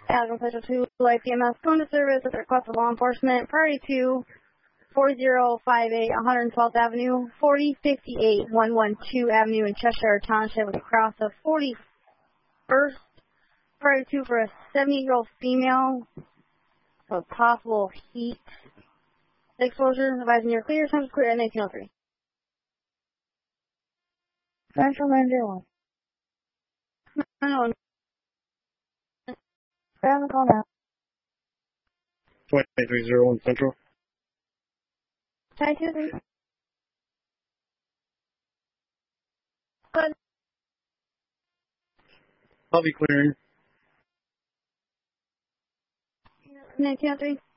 Admiral Central 2, Light PMS, going to service at the request of law enforcement, priority to 4058 112th Avenue, 4058 112 Avenue in Cheshire Township with a cross of 41st, priority 2 for a 70-year-old female with possible heat exposure. Advising you're clear, time is clear at 1903. Central 901. Grab the call now. 2301 Central. 923. Good. I'll be clearing. 1903.